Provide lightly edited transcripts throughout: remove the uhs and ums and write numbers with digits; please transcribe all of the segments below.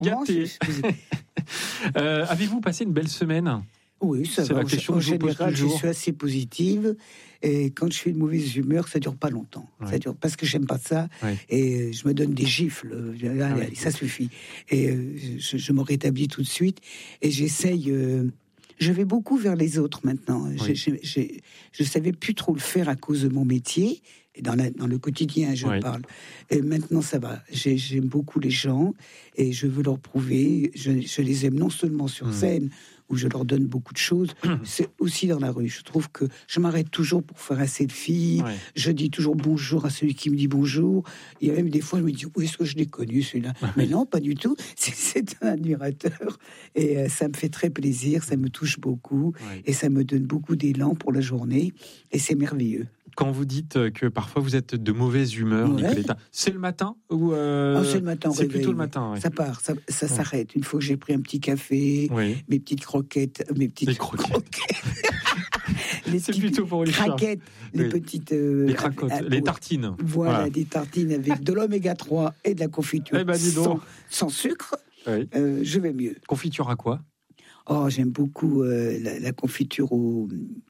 Gâté. Avez-vous passé une belle semaine ? Oui, ça va. En général, je suis assez positive. Et quand je suis de mauvaise humeur, ça dure pas longtemps. Ouais. Ça dure parce que j'aime pas ça. Ouais. Et je me donne des gifles. Allez, ça suffit. Et je me rétablis tout de suite. Et j'essaye. Je vais beaucoup vers les autres maintenant. Oui. Je savais plus trop le faire à cause de mon métier. Et dans le quotidien, je parle. Et maintenant, ça va. J'aime beaucoup les gens et je veux leur prouver. Je les aime non seulement sur scène, où je leur donne beaucoup de choses, c'est aussi dans la rue. Je trouve que je m'arrête toujours pour faire un selfie. Ouais. Je dis toujours bonjour à celui qui me dit bonjour. Il y a même des fois, je me dis, où est-ce que je l'ai connu, celui-là ? Mais non, pas du tout. C'est un admirateur. Et ça me fait très plaisir, ça me touche beaucoup. Ouais. Et ça me donne beaucoup d'élan pour la journée. Et c'est merveilleux. Quand vous dites que parfois vous êtes de mauvaise humeur, Nicoletta, c'est le matin ou c'est le matin. C'est plutôt le matin. Ouais. Ça part, ça s'arrête. Une fois que j'ai pris un petit café, mes petites croquettes, croquettes. C'est plutôt pour les craquettes, les petites, les cracottes, les tartines. Voilà, des tartines avec de l'oméga 3 et de la confiture sans sucre. Oui. Je vais mieux. Confiture à quoi ? Oh, j'aime beaucoup la confiture au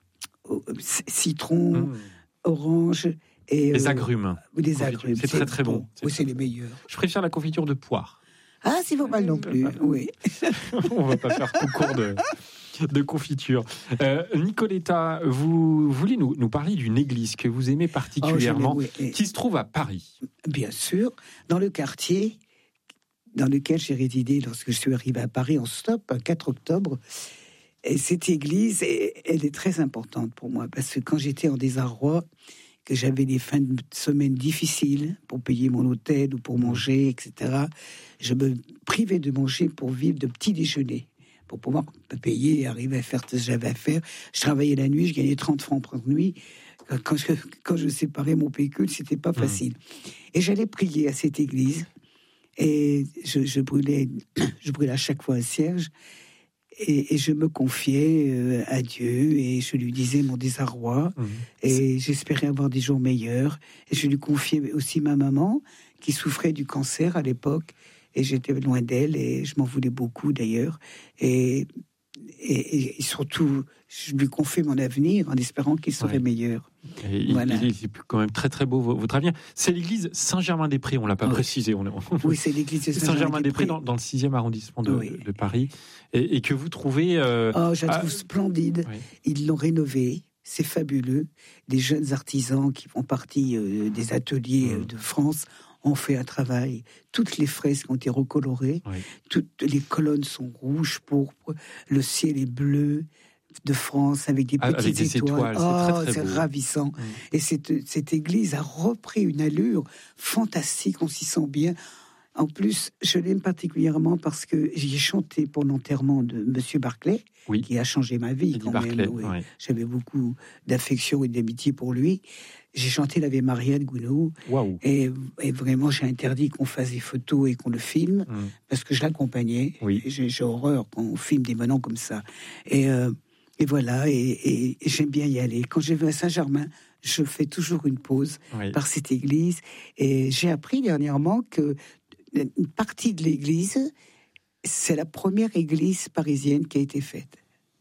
citron. Orange et les agrumes. Des agrumes. C'est très très bon. Oui, c'est les meilleurs. Je préfère la confiture de poire. Ah, c'est pas mal non plus. Oui. On va pas faire concours de confiture. Nicoletta, vous voulez nous parler d'une église que vous aimez particulièrement, qui se trouve à Paris. Bien sûr, dans le quartier dans lequel j'ai résidé lorsque je suis arrivé à Paris en stop, le 4 octobre. Et cette église, elle est très importante pour moi, parce que quand j'étais en désarroi, que j'avais des fins de semaine difficiles pour payer mon hôtel ou pour manger, etc., je me privais de manger pour vivre de petits déjeuners, pour pouvoir me payer et arriver à faire ce que j'avais à faire. Je travaillais la nuit, je gagnais 30 francs par nuit. Quand je séparais mon pécule, c'était pas facile. Et j'allais prier à cette église, et je brûlais à chaque fois un cierge. Et je me confiais à Dieu et je lui disais mon désarroi et j'espérais avoir des jours meilleurs. Et je lui confiais aussi ma maman qui souffrait du cancer à l'époque et j'étais loin d'elle et je m'en voulais beaucoup d'ailleurs. Et surtout, je lui confiais mon avenir en espérant qu'il serait meilleur. Et voilà. Il est quand même très très beau votre avenir. C'est l'église Saint-Germain-des-Prés, on ne l'a pas précisé. Oui, c'est l'église de Saint-Germain-des-Prés dans le 6e arrondissement de Paris. Et que vous trouvez... je la trouve splendide. Oui. Ils l'ont rénovée. C'est fabuleux. Des jeunes artisans qui font partie des ateliers de France ont fait un travail. Toutes les fresques ont été recolorées. Oui. Toutes les colonnes sont rouges, pourpres. Le ciel est bleu de France avec des petites étoiles. C'est très ravissant. Et cette église a repris une allure fantastique. On s'y sent bien. En plus, je l'aime particulièrement parce que j'y ai chanté pour l'enterrement de Monsieur Barclay, qui a changé ma vie quand même. Oui. J'avais beaucoup d'affection et d'amitié pour lui. J'ai chanté l'Ave Maria de Gounod. Wow. Et vraiment, j'ai interdit qu'on fasse des photos et qu'on le filme, parce que je l'accompagnais. Oui. J'ai horreur quand on filme des menons comme ça. Et voilà, et j'aime bien y aller. Quand je vais à Saint-Germain, je fais toujours une pause par cette église. Et j'ai appris dernièrement que une partie de l'église, c'est la première église parisienne qui a été faite.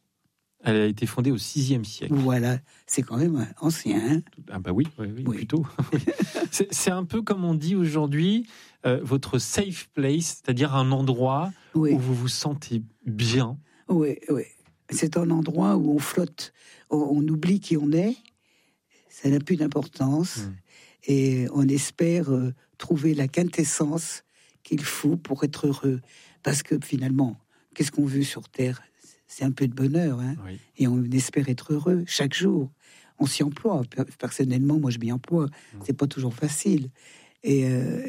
Elle a été fondée au 6e siècle. Voilà, c'est quand même ancien. Hein. Ah bah oui, plutôt. C'est un peu comme on dit aujourd'hui, votre safe place, c'est-à-dire un endroit où vous vous sentez bien. Oui. C'est un endroit où on flotte, on oublie qui on est, ça n'a plus d'importance, et on espère trouver la quintessence qu'il faut pour être heureux. Parce que finalement, qu'est-ce qu'on veut sur Terre ? C'est un peu de bonheur, hein ? Et on espère être heureux chaque jour. On s'y emploie. Personnellement, moi, je m'y emploie. C'est pas toujours facile. Et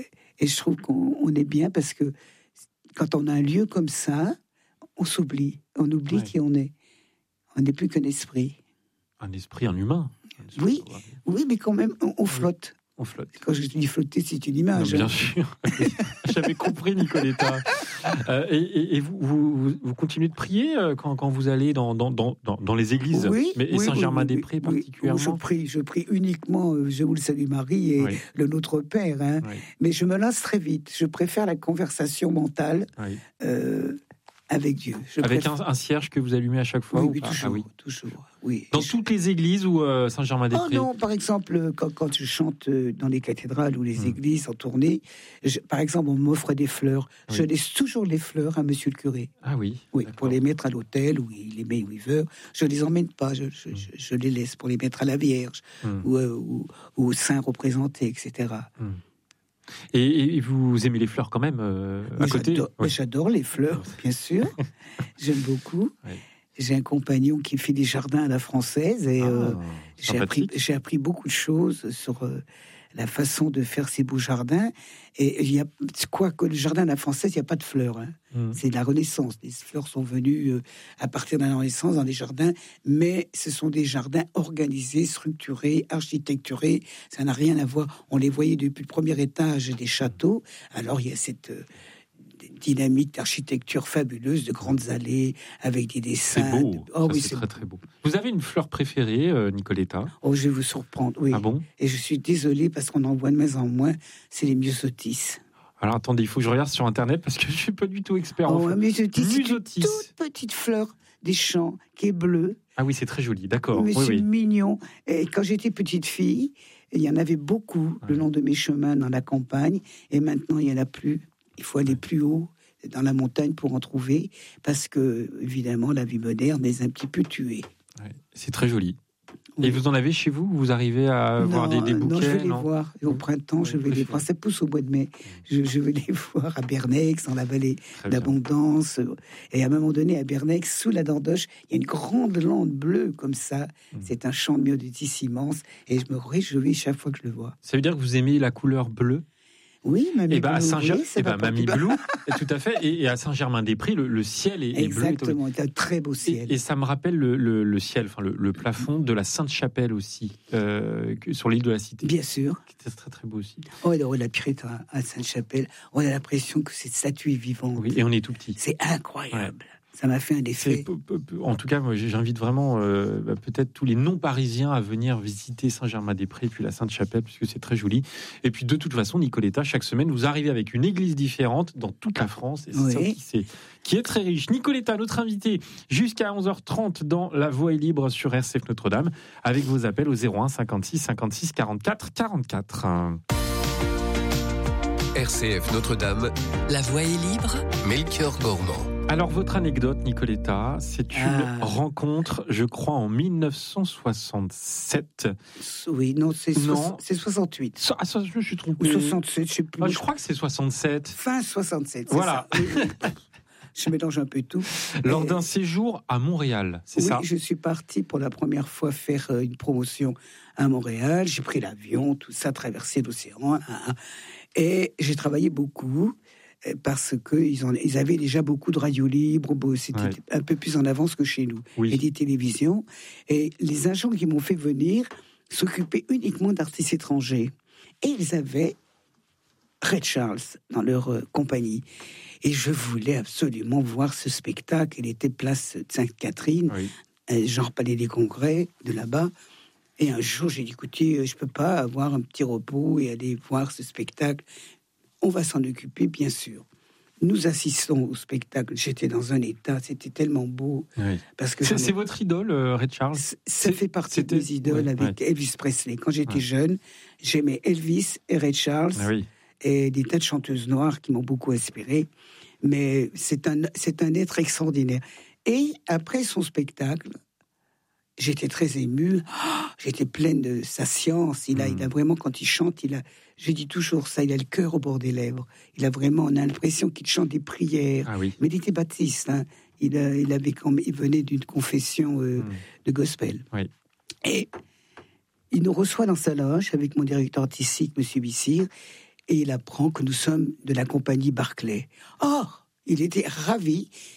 je trouve qu'on est bien parce que quand on a un lieu comme ça, on s'oublie. On oublie qui on est. On n'est plus qu'un esprit. Un esprit, un humain. Oui, mais quand même, on flotte. On flotte. Quand je dis flotter, c'est une image. Non, bien sûr. J'avais compris, Nicoletta. Et vous continuez de prier quand vous allez dans les églises, et Saint-Germain-des-Prés particulièrement. Je prie uniquement, je vous le salue Marie et le Notre Père. Hein. Oui. Mais je me lasse très vite. Je préfère la conversation mentale. Oui. Avec Dieu. Avec un cierge que vous allumez à chaque fois? Oui, toujours. Oui. Dans toutes les églises ou Saint-Germain-des-Prés? Non, par exemple, quand je chante dans les cathédrales ou les églises en tournée, par exemple, on m'offre des fleurs. Oui. Je laisse toujours les fleurs à monsieur le curé. Ah oui? Oui, pour les mettre à l'autel, où il les met où il veut. Je les emmène pas, je les laisse pour les mettre à la Vierge ou au saint représenté, etc. Et vous aimez les fleurs quand même à côté? J'adore les fleurs, bien sûr. J'aime beaucoup. Oui. J'ai un compagnon qui fait des jardins à la française et j'ai appris beaucoup de choses sur la façon de faire ces beaux jardins. Et il y a que le jardin à la française, il n'y a pas de fleurs. Hein. C'est de la Renaissance. Les fleurs sont venues à partir de la Renaissance dans les jardins, mais ce sont des jardins organisés, structurés, architecturés. Ça n'a rien à voir. On les voyait depuis le premier étage des châteaux. Alors il y a cette dynamique d'architecture fabuleuse, de grandes allées avec des dessins. C'est beau. C'est très très beau. Vous avez une fleur préférée, Nicoletta? Oh, je vais vous surprendre, oui. Ah bon? Et je suis désolée parce qu'on en voit de moins en moins. C'est les myosotis. Alors attendez, il faut que je regarde sur internet parce que je suis pas du tout expert en fleurs. Myosotis, c'est une toute petite fleur des champs qui est bleue. Ah oui, c'est très joli, d'accord. Mais c'est mignon. Et quand j'étais petite fille, il y en avait beaucoup le long de mes chemins dans la campagne. Et maintenant, il n'y en a plus. Il faut aller plus haut dans la montagne pour en trouver, parce que, évidemment, la vie moderne les a un petit peu tués. Ouais, c'est très joli. Oui. Et vous en avez chez vous? Vous arrivez à voir des bouquets? Non, je vais les voir. Et au printemps, je vais les voir. Ça pousse au mois de mai. Je vais les voir à Bernex, dans la vallée d'Abondance. Et à un moment donné, à Bernex, sous la Dordoche, il y a une grande lande bleue comme ça. C'est un champ de myosotis immense. Et je me réjouis chaque fois que je le vois. Ça veut dire que vous aimez la couleur bleue? Oui, Mamie Blue. Mamie Blue, tout à fait. Et à Saint-Germain-des-Prés, le ciel est bleu. Exactement, c'est un très beau ciel. Et ça me rappelle le ciel, enfin le plafond de la Sainte-Chapelle aussi, sur l'île de la Cité. Bien sûr. C'était très très beau aussi. Oh, la Pirette à Sainte-Chapelle, on a l'impression que cette statue est vivante. Oui, et on est tout petit. C'est incroyable. Ouais. Ça m'a fait un effet. En tout cas, moi, j'invite vraiment peut-être tous les non-parisiens à venir visiter Saint-Germain-des-Prés et puis la Sainte-Chapelle, puisque c'est très joli. Et puis de toute façon, Nicoletta, chaque semaine, vous arrivez avec une église différente dans toute la France. Et c'est ça qui est très riche. Nicoletta, notre invitée, jusqu'à 11h30 dans La Voix est libre sur RCF Notre-Dame, avec vos appels au 01 56 56 44 44. RCF Notre-Dame, La Voix est libre, Melchior Gormand. Alors, votre anecdote, Nicoletta, c'est une rencontre, je crois, en 1967. Oui, non, c'est 68. Ah, ça, je me suis trompé. Ou 67, je sais plus. Je crois que c'est 67. Fin 67, c'est voilà. Ça. Je mélange un peu tout. Lors d'un séjour à Montréal, c'est ça? Oui, je suis partie pour la première fois faire une promotion à Montréal. J'ai pris l'avion, tout ça, traversé l'océan. Et j'ai travaillé beaucoup. Parce qu'ils avaient déjà beaucoup de radios libres, c'était un peu plus en avance que chez nous, et des télévisions. Et les agents qui m'ont fait venir s'occupaient uniquement d'artistes étrangers. Et ils avaient Ray Charles dans leur compagnie. Et je voulais absolument voir ce spectacle. Il était place Sainte-Catherine, genre Palais des Congrès, de là-bas. Et un jour, j'ai dit, écoutez, je ne peux pas avoir un petit repos et aller voir ce spectacle. On va s'en occuper, bien sûr. Nous assistons au spectacle. J'étais dans un état, c'était tellement beau. Oui. Parce que c'est votre idole, Ray Charles? Ça fait partie de mes idoles avec Elvis Presley. Quand j'étais jeune, j'aimais Elvis et Ray Charles et des tas de chanteuses noires qui m'ont beaucoup inspiré. Mais c'est un être extraordinaire. Et après son spectacle, j'étais très émue. J'étais pleine de sa science. Il a vraiment, quand il chante, je dis toujours ça, il a le cœur au bord des lèvres. On a l'impression qu'il chante des prières. Ah oui. Mais il était baptiste. Hein. Il venait d'une confession de gospel. Oui. Et il nous reçoit dans sa loge avec mon directeur artistique, M. Bissir, et il apprend que nous sommes de la compagnie Barclay. Or, il était ravi,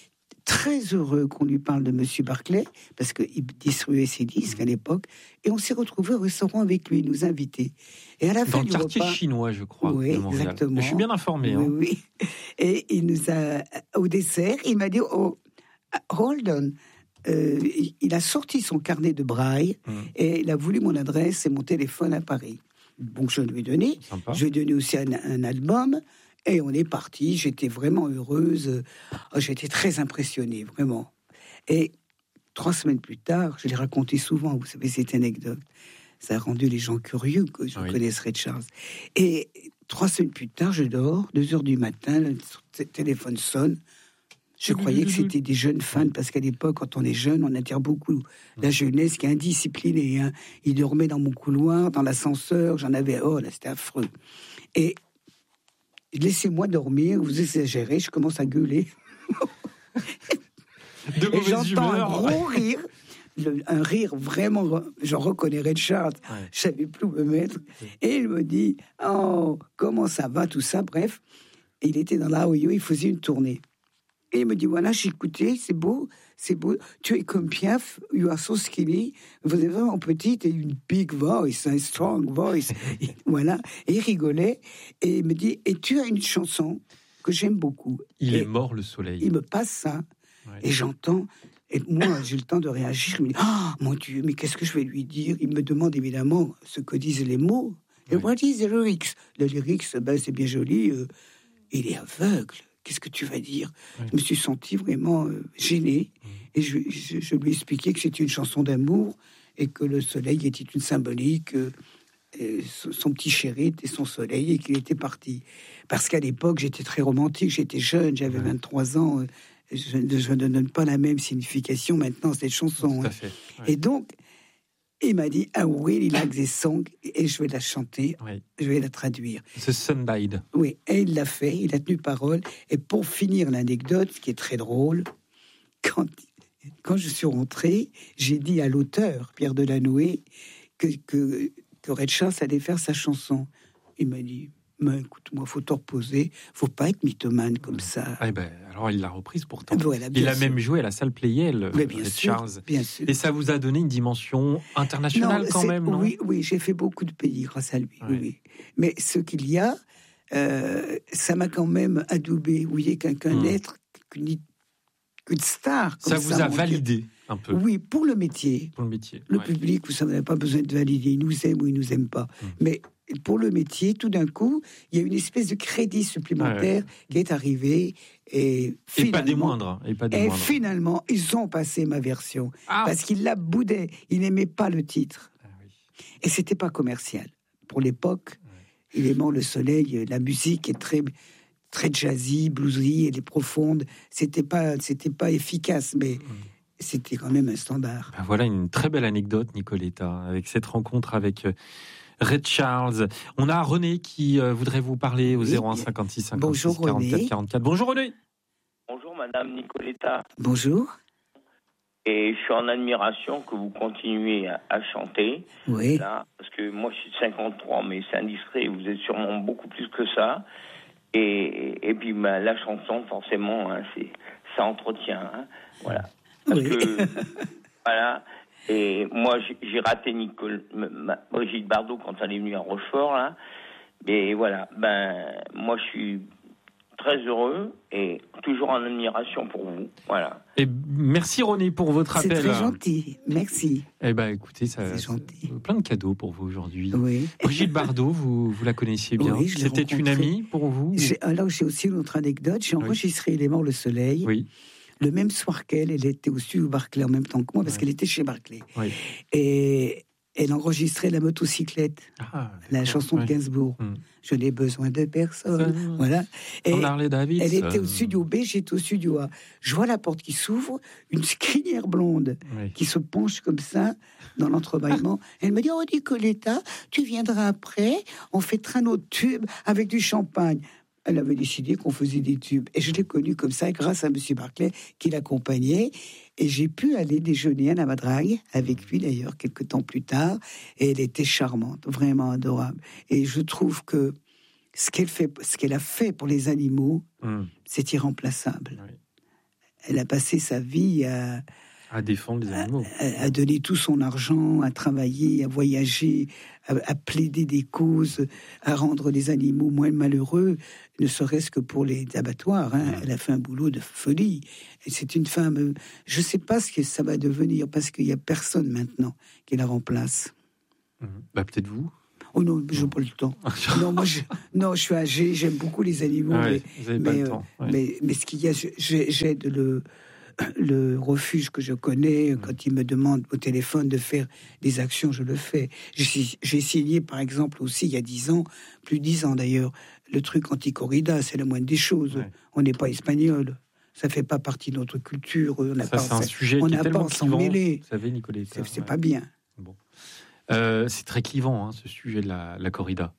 très heureux qu'on lui parle de Monsieur Barclay, parce qu'il distribuait ses disques à l'époque, et on s'est retrouvés au restaurant avec lui, il nous invitait. Et à la fin dans du le quartier repas, chinois, je crois. oui, de Montréal. exactement. Je suis bien informé. Oui, hein. oui. Et il nous a, au dessert, il m'a dit, oh, hold on. Il a sorti son carnet de braille et il a voulu mon adresse et mon téléphone à Paris. Donc je lui ai donné. Sympa. Je lui ai donné aussi un album. Et on est parti, j'étais vraiment heureuse, j'étais très impressionnée, vraiment. Et 3 semaines plus tard, je l'ai raconté souvent, vous savez, cette anecdote. Ça a rendu les gens curieux que je connaisse Ray Charles. Et 3 semaines plus tard, je dors, 2 heures du matin, le téléphone sonne. Je croyais que c'était des jeunes fans, parce qu'à l'époque, quand on est jeune, on attire beaucoup la jeunesse qui est indisciplinée. Hein. Ils dormaient dans mon couloir, dans l'ascenseur, j'en avais, oh là, c'était affreux. Et laissez-moi dormir, vous exagérez, je commence à gueuler. Et j'entends un gros rire, un rire vraiment, j'en reconnais Ray Charles, je savais plus où me mettre. Et il me dit, oh, comment ça va, tout ça, bref. Et il était dans la OYO, il faisait une tournée. Et il me dit, voilà, j'ai écouté, c'est beau, tu es comme Piaf, you are so skinny, vous êtes vraiment petite et une big voice, un strong voice. Voilà, et il rigolait, et il me dit, et tu as une chanson que j'aime beaucoup. Il est mort le soleil. Il me passe ça, et j'entends, et moi j'ai le temps de réagir, je me dis, ah, mon Dieu, mais qu'est-ce que je vais lui dire? Il me demande évidemment ce que disent les mots, et what is the lyrics? Le lyrics, ben, c'est bien joli, il est aveugle. Qu'est-ce que tu vas dire? Je me suis senti vraiment gêné. Et je lui ai expliqué que c'était une chanson d'amour et que le soleil était une symbolique. Son petit chéri était son soleil et qu'il était parti. Parce qu'à l'époque, j'étais très romantique, j'étais jeune, j'avais 23 ans. Je ne donne pas la même signification maintenant à cette chanson. Tout à fait. Et donc, il m'a dit, I really like this song, et je vais la chanter, je vais la traduire. The Sun Died. Oui, et il l'a fait, il a tenu parole. Et pour finir l'anecdote, qui est très drôle, quand je suis rentré, j'ai dit à l'auteur, Pierre Delanoë, que Ray Charles allait faire sa chanson. Il m'a dit, mais écoute-moi, faut te reposer, faut pas être mythomane comme ça. Eh ben, alors il l'a reprise pourtant. Voilà, il a même joué à la salle Playel, Ray Charles. Bien sûr. Et ça vous a donné une dimension internationale quand même, non? Oui, j'ai fait beaucoup de pays grâce à lui. Oui. Mais ce qu'il y a, ça m'a quand même adoubé. Vous voyez, qu'un être, qu'une star. Comme ça vous a validé un peu. Oui, pour le métier. Pour le métier. Le public, vous savez, n'a pas besoin de valider. Il nous aime ou il nous aime pas. Mais pour le métier, tout d'un coup, il y a une espèce de crédit supplémentaire qui est arrivé. Et pas des moindres. Et finalement, ils ont passé ma version. Parce qu'il la boudait. Il n'aimait pas le titre. Et c'était pas commercial. Pour l'époque, il est mort le soleil. La musique est très, très jazzy, bluesy, elle est profonde. C'était pas efficace, mais c'était quand même un standard. Voilà une très belle anecdote, Nicoletta, avec cette rencontre avec Ray Charles. On a René qui voudrait vous parler au 01 56 56 44 44. Bonjour René. Bonjour Madame Nicoletta. Bonjour. Et je suis en admiration que vous continuez à chanter. Oui. Là, parce que moi je suis de 53, mais c'est indiscret. Vous êtes sûrement beaucoup plus que ça. Et puis la chanson, forcément, hein, ça entretient. Hein, voilà. Parce que voilà. Et moi, j'ai raté Brigitte Bardot quand elle est venue à Rochefort, là. Mais voilà, moi, je suis très heureux et toujours en admiration pour vous. Voilà. Et merci René pour votre appel. C'est très gentil, merci. Écoutez, c'est gentil. Plein de cadeaux pour vous aujourd'hui. Oui. Brigitte Bardot, vous la connaissiez bien. Oui, c'était une amie pour vous? Alors j'ai aussi une autre anecdote. J'ai enregistré Il est mort le soleil. Oui. Le même soir qu'elle était au studio Barclay en même temps que moi, parce qu'elle était chez Barclay. Oui. Et elle enregistrait La motocyclette, la chanson de Gainsbourg. Je n'ai besoin de personne. Voilà. Et elle était au studio B, j'étais au studio A. Je vois la porte qui s'ouvre, une crinière blonde qui se penche comme ça dans l'entrebâillement. Elle me dit, oh Nicoletta, tu viendras après, on fêtera notre tube avec du champagne. Elle avait décidé qu'on faisait des tubes. Et je l'ai connue comme ça grâce à M. Barclay qui l'accompagnait. Et j'ai pu aller déjeuner à la Madrague avec lui d'ailleurs quelques temps plus tard. Et elle était charmante, vraiment adorable. Et je trouve que ce qu'elle a fait pour les animaux, c'est irremplaçable. Elle a passé sa vie à défendre les animaux, à donner tout son argent, à travailler, à voyager, à plaider des causes, à rendre les animaux moins malheureux, ne serait-ce que pour les abattoirs. Elle a fait un boulot de folie. Et c'est une femme. Je ne sais pas ce que ça va devenir parce qu'il n'y a personne maintenant qui la remplace. Peut-être vous. Oh non, je n'ai pas le temps. Je suis âgée, j'aime beaucoup les animaux, mais ce qu'il y a, j'aide le refuge que je connais. Quand il me demande au téléphone de faire des actions, je le fais. J'ai signé, par exemple, aussi il y a 10 ans, plus de 10 ans d'ailleurs, le truc anti-corrida, c'est la moindre des choses. On n'est pas espagnol. Ça fait pas partie de notre culture. C'est un sujet qui est tellement clivant. Vous savez, Nicoletta. C'est pas bien. Bon. C'est très clivant, ce sujet de la corrida.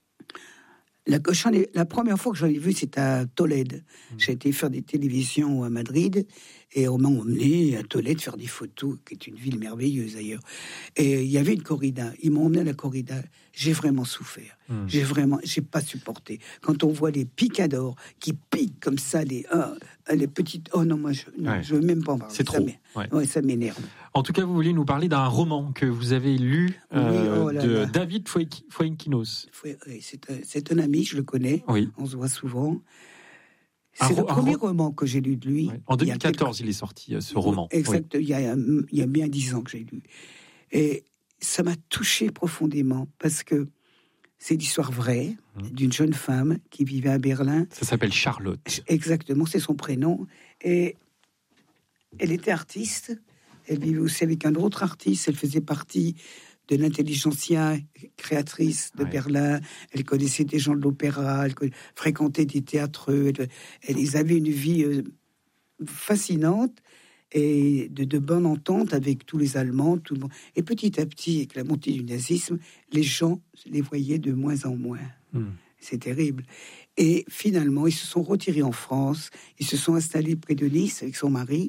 La première fois que j'en ai vu, c'était à Tolède. J'ai été faire des télévisions à Madrid et on m'a emmené à Tolède faire des photos, qui est une ville merveilleuse d'ailleurs. Et il y avait une corrida. Ils m'ont emmené à la corrida. J'ai vraiment souffert. J'ai pas supporté. Quand on voit les picadors qui piquent comme ça, les petites. Oh non, moi je veux même pas en parler. C'est trop. Ça m'énerve. En tout cas, vous vouliez nous parler d'un roman que vous avez lu de David Fuenquinos. C'est un ami, je le connais. Oui. On se voit souvent. C'est le premier roman que j'ai lu de lui. Ouais. En 2014, il est sorti, ce roman. Exact. Oui. Il y a bien 10 ans que j'ai lu. Et ça m'a touché profondément parce que c'est l'histoire vraie d'une jeune femme qui vivait à Berlin. Ça s'appelle Charlotte. Exactement, c'est son prénom. Et elle était artiste. Elle vivait aussi avec un autre artiste. Elle faisait partie de l'intelligentsia créatrice de Berlin. Elle connaissait des gens de l'opéra. Elle fréquentait des théâtres. Ils avaient une vie fascinante et de bonne entente avec tous les Allemands. Tout le monde. Et petit à petit, avec la montée du nazisme, les gens les voyaient de moins en moins. C'est terrible. Et finalement, ils se sont retirés en France. Ils se sont installés près de Nice avec son mari.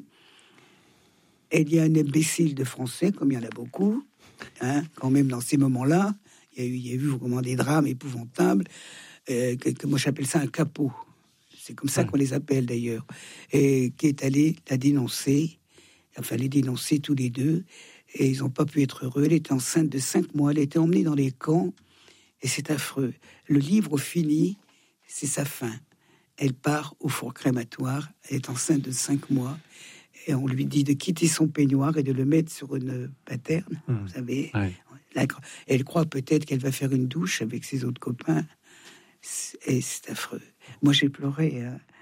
Et il y a un imbécile de Français, comme il y en a beaucoup, quand même dans ces moments-là. Il y a eu vraiment des drames épouvantables, que moi j'appelle ça un capot. C'est comme ça qu'on les appelle d'ailleurs. Et qui est allé la dénoncer, les dénoncer tous les deux, et ils n'ont pas pu être heureux. Elle était enceinte de 5 mois, elle a été emmenée dans les camps, et c'est affreux. Le livre finit, c'est sa fin. Elle part au four crématoire, elle est enceinte de 5 mois, et on lui dit de quitter son peignoir et de le mettre sur une paterne, vous savez. Elle croit peut-être qu'elle va faire une douche avec ses autres copains, et c'est affreux. Moi, j'ai pleuré.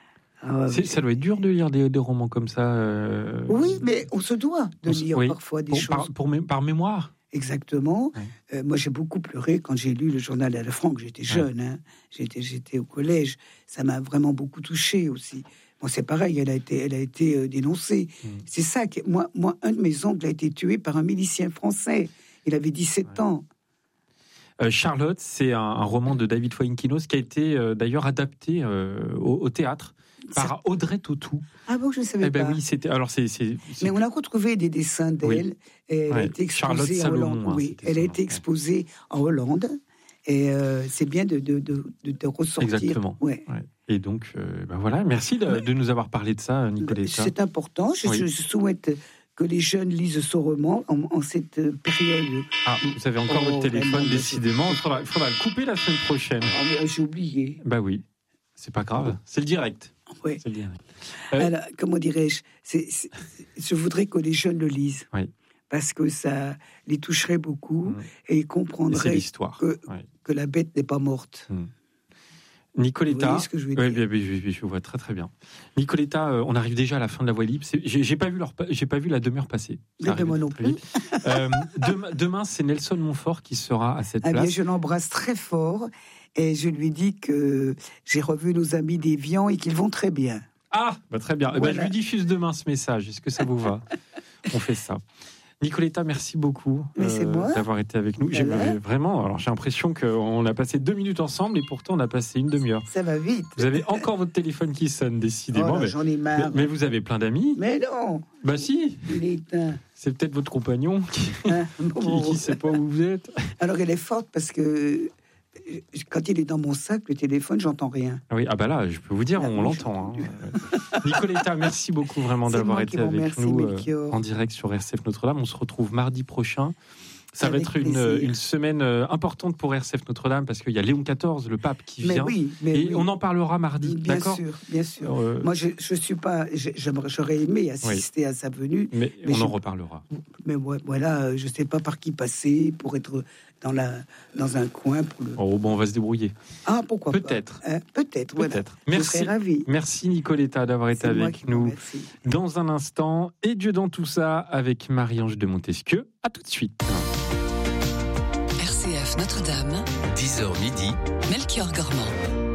Ça doit être dur de lire des romans comme ça. Oui, mais on se doit de lire parfois des choses. Par mémoire. Exactement. Moi, j'ai beaucoup pleuré quand j'ai lu le journal de la Franck. J'étais jeune, j'étais au collège. Ça m'a vraiment beaucoup touché aussi. Bon, c'est pareil, elle a été dénoncée. C'est ça que moi, un de mes oncles a été tué par un milicien français. Il avait 17 ans. Charlotte, c'est un roman de David Fuenquinos qui a été d'ailleurs adapté au théâtre par Audrey Tautou. Ah bon, je ne savais pas. Oui, c'était. Alors Mais on a retrouvé des dessins d'elle. Elle a été exposée en Hollande. Elle a été exposée en Hollande. Et c'est bien de ressortir. Exactement. Et donc, voilà. Merci de nous avoir parlé de ça, Nicoletta. C'est important. Je souhaite que les jeunes lisent ce roman en cette période. Ah, vous avez encore votre téléphone, décidément. Il faudra le couper la semaine prochaine. J'ai oublié. Bah oui, c'est pas grave. C'est le direct. Oui. Alors, comment dirais-je, je voudrais que les jeunes le lisent. Oui. Parce que ça les toucherait beaucoup et ils comprendraient que la bête n'est pas morte. Nicoletta, vous voyez ce que je veux dire? Je vois très très bien. Nicoletta, on arrive déjà à la fin de la Voix libre. J'ai pas vu la demi-heure passer. Moi non plus. Demain, c'est Nelson Montfort qui sera à cette place. Bien, je l'embrasse très fort et je lui dis que j'ai revu nos amis d'Évian et qu'ils vont très bien. Ah, très bien. Voilà. Je lui diffuse demain ce message. Est-ce que ça vous va? On fait ça. Nicoletta, merci beaucoup d'avoir été avec nous. Vraiment, j'ai l'impression qu'on a passé 2 minutes ensemble et pourtant on a passé une demi-heure. Ça va vite. Vous avez encore votre téléphone qui sonne, décidément. J'en ai marre. Mais vous avez plein d'amis. Mais non. Bah si. Il est éteint. C'est peut-être votre compagnon qui ne sait pas où vous êtes. Alors elle est forte parce que quand il est dans mon sac, le téléphone, j'entends rien. Oui, ah bah là, je peux vous dire, on l'entend. Nicoletta, merci beaucoup vraiment d'avoir été avec nous en direct sur RCF Notre-Dame. On se retrouve mardi prochain. Ça va être une semaine importante pour RCF Notre-Dame parce qu'il y a Léon XIV, le pape, qui vient. On en parlera mardi, d'accord ? Bien sûr. Moi, je suis pas. J'aurais aimé assister à sa venue. Mais on en reparlera. Mais voilà, je sais pas par qui passer pour être dans un coin. On va se débrouiller. Ah, pourquoi pas ? Peut-être. Peut-être. Voilà. Merci. Je serais ravie. Merci Nicoletta d'avoir été avec nous. Dans un instant, et Dieu dans tout ça avec Marie-Ange de Montesquieu. À tout de suite. RCF Notre-Dame, 10h midi, Melchior Gormand.